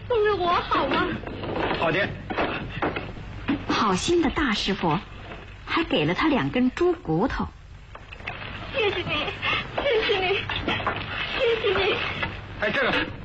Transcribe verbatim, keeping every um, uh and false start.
送给我好吗？ 好的。 好心的大师傅还给了他两根猪骨头。 谢谢你，谢谢你，谢谢你。 哎，这个。